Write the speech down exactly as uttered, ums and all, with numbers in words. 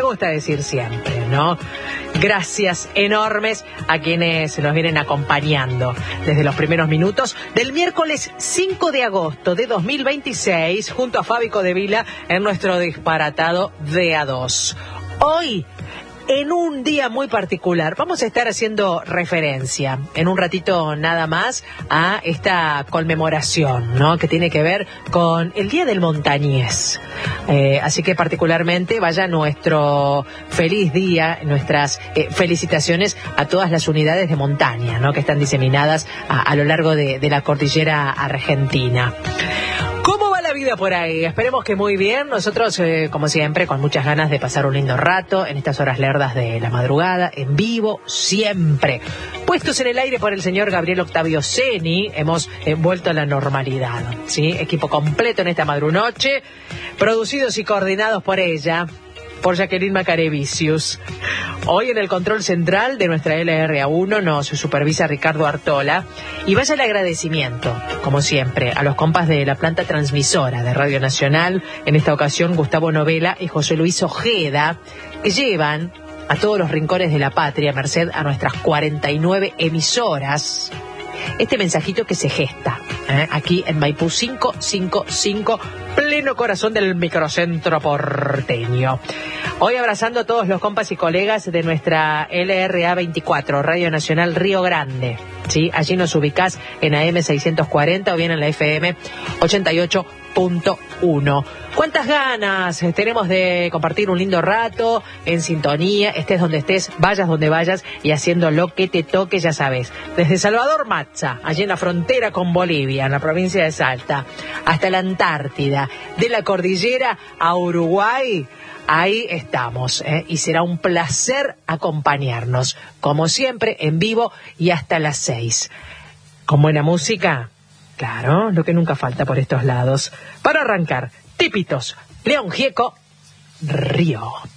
gusta decir siempre, ¿no? Gracias enormes a quienes nos vienen acompañando desde los primeros minutos del miércoles cinco de agosto de dos mil veintiséis, junto a Fabi Codevila en nuestro disparatado de A dos. Hoy, en un día muy particular, vamos a estar haciendo referencia en un ratito nada más a esta conmemoración, ¿no? Que tiene que ver con el Día del Montañés. Eh, así que particularmente vaya nuestro feliz día, nuestras eh, felicitaciones a todas las unidades de montaña, ¿no? Que están diseminadas a, a lo largo de, de la cordillera argentina. ¿Cómo va la vida por ahí? Esperemos que muy bien. Nosotros, eh, como siempre, con muchas ganas de pasar un lindo rato en estas horas lerdas de la madrugada, en vivo, siempre. Puestos en el aire por el señor Gabriel Octavio Ceni, hemos eh, vuelto a la normalidad, ¿sí? Equipo completo en esta madrunoche, producidos y coordinados por ella, por Jacqueline Macarevicius. Hoy en el control central de nuestra L R A uno nos supervisa Ricardo Artola. Y vaya el agradecimiento, como siempre, a los compas de la planta transmisora de Radio Nacional, en esta ocasión Gustavo Novela y José Luis Ojeda, que llevan a todos los rincones de la patria, merced a nuestras cuarenta y nueve emisoras, este mensajito que se gesta ¿eh? aquí en Maipú quinientos cincuenta y cinco, pleno corazón del microcentro porteño. Hoy abrazando a todos los compas y colegas de nuestra L R A veinticuatro, Radio Nacional Río Grande. ¿Sí? Allí nos ubicás en A M seiscientos cuarenta o bien en la F M ochenta y ocho punto uno. ¿Cuántas ganas tenemos de compartir un lindo rato en sintonía? Estés donde estés, vayas donde vayas y haciendo lo que te toque, ya sabes. Desde Salvador Matza, allí en la frontera con Bolivia, en la provincia de Salta, hasta la Antártida, de la cordillera a Uruguay. Ahí estamos, ¿eh? Y será un placer acompañarnos, como siempre, en vivo y hasta las seis. Con buena música, claro, lo que nunca falta por estos lados. Para arrancar, Típitos, León Gieco, Río.